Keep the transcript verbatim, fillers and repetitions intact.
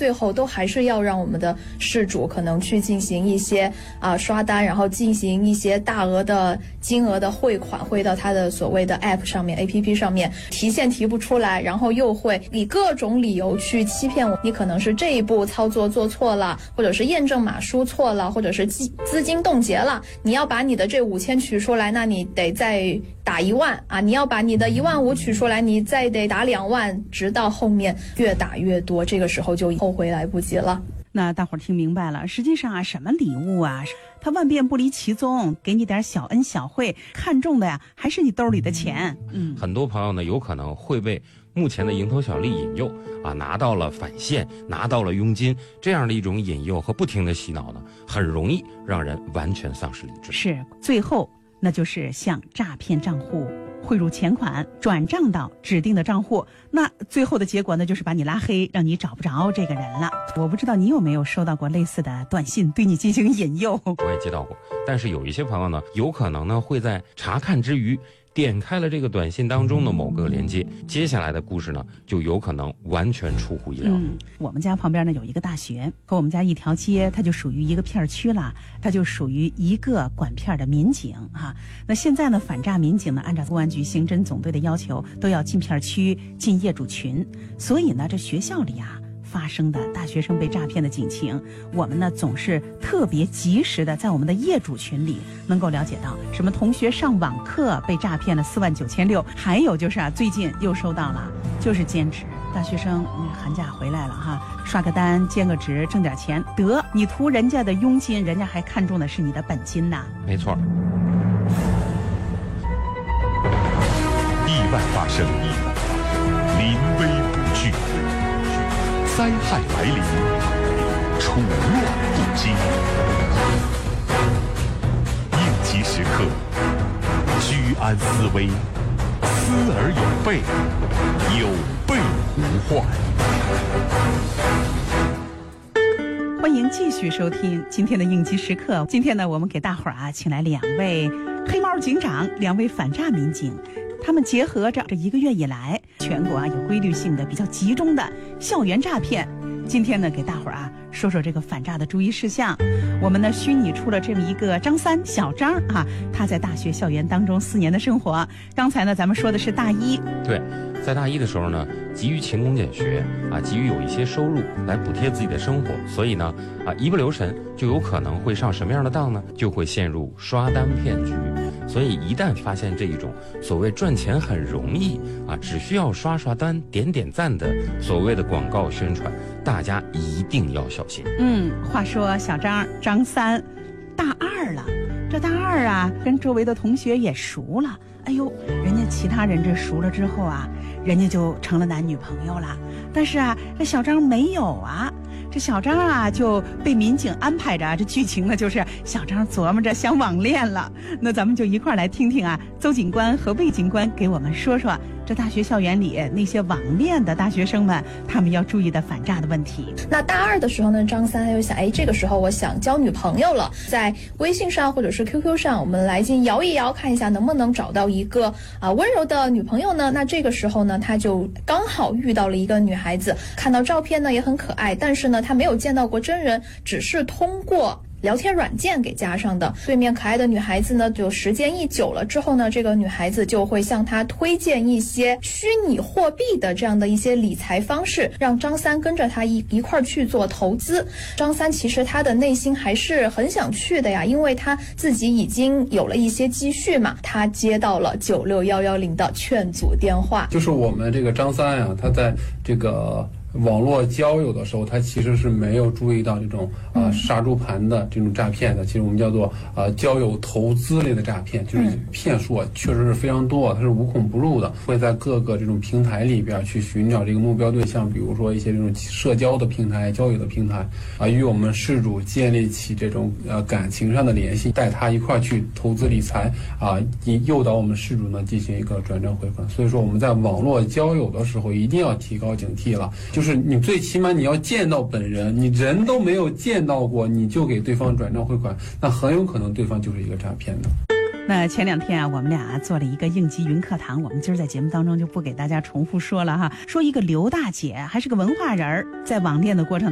最后都还是要让我们的事主可能去进行一些啊、呃、刷单，然后进行一些大额的金额的汇款汇到他的所谓的 app 上面 A P P 上面，提现提不出来，然后又会以各种理由去欺骗我，你可能是这一步操作做错了，或者是验证码输错了，或者是资金冻结了，你要把你的这五千取出来，那你得再打一万啊！你要把你的一万五取出来，你再得打两万，直到后面越打越多，这个时候就后悔来不及了。 那大伙儿听明白了，实际上啊，什么礼物啊，它万变不离其宗，给你点小恩小惠，看重的呀还是你兜里的钱。嗯， 很多朋友呢有可能会被目前的蝇头小利引诱啊，拿到了返现，拿到了佣金，这样的一种引诱和不停的洗脑呢，很容易让人完全丧失理智。 是，最后那就是向诈骗账户汇入钱款，转账到指定的账户，那最后的结果呢，就是把你拉黑，让你找不着这个人了。我不知道你有没有收到过类似的短信，对你进行引诱？ 我也接到过，但是有一些朋友呢，有可能呢会在查看之余点开了这个短信当中的某个连接，接下来的故事呢就有可能完全出乎意料。 嗯，我们家旁边呢有一个大学，和我们家一条街，它就属于一个片区了，它就属于一个管片的民警啊。那现在呢，反诈民警呢，按照公安局刑侦总队的要求，都要进片区、进业主群，所以呢，这学校里啊发生的大学生被诈骗的警情，我们呢总是特别及时的在我们的业主群里能够了解到，什么同学上网课被诈骗了四万九千六，还有就是啊，最近又收到了，就是兼职大学生，嗯，寒假回来了哈，刷个单兼个职挣点钱，得你图人家的佣金，人家还看重的是你的本金呐。 没错， 意外发生，临危不惧。灾害来临，处乱不惊。应急时刻，居安思危，思而有备，有备无患。 欢迎继续收听今天的应急时刻。今天呢，我们给大伙儿啊请来两位黑猫警长，两位反诈民警。他们结合着这一个月以来全国啊有规律性的比较集中的校园诈骗，今天呢给大伙儿啊说说这个反诈的注意事项。我们呢虚拟出了这么一个张三小张啊，他在大学校园当中四年的生活。刚才呢咱们说的是大一， 对，在大一的时候呢，急于勤工俭学啊，急于有一些收入来补贴自己的生活，所以呢啊一不留神就有可能会上什么样的当呢？就会陷入刷单骗局。所以一旦发现这一种所谓赚钱很容易啊，只需要刷刷单点点赞的所谓的广告宣传，大家一定要小心。 嗯，话说小张张三大二了，这大二啊跟周围的同学也熟了，哎呦，人家其他人这熟了之后啊，人家就成了男女朋友了，但是啊这小张没有啊。这小张啊就被民警安排着，这剧情呢就是小张琢磨着想网恋了。那咱们就一块来听听啊，邹警官和魏警官给我们说说这大学校园里那些网恋的大学生们，他们要注意的反诈的问题。 那大二的时候呢，张三他就想，哎，这个时候我想交女朋友了，在微信上或者是 Q Q 上，我们来进行摇一摇，看一下能不能找到一个啊温柔的女朋友呢。那这个时候呢，他就刚好遇到了一个女孩子，看到照片呢也很可爱，但是呢他没有见到过真人，只是通过聊天软件给加上的。对面可爱的女孩子呢，就时间一久了之后呢，这个女孩子就会向她推荐一些虚拟货币的这样的一些理财方式，让张三跟着她一一块儿去做投资。张三其实他的内心还是很想去的呀，因为他自己已经有了一些积蓄嘛。他接到了九六一一零的劝阻电话， 就是我们这个张三呀、啊，他在这个网络交友的时候，他其实是没有注意到这种啊、呃、杀猪盘的这种诈骗的。其实我们叫做啊、呃、交友投资类的诈骗，就是骗术啊，确实是非常多，它是无孔不入的，会在各个这种平台里边去寻找这个目标对象，比如说一些这种社交的平台、交友的平台啊，与我们事主建立起这种呃感情上的联系，带他一块去投资理财啊，以诱导我们事主呢进行一个转账汇款。所以说我们在网络交友的时候一定要提高警惕了。就就是你最起码你要见到本人，你人都没有见到过，你就给对方转账汇款，那很有可能对方就是一个诈骗的。 那前两天啊，我们俩做了一个应急云课堂，我们今儿在节目当中就不给大家重复说了哈。说一个刘大姐还是个文化人，在网恋的过程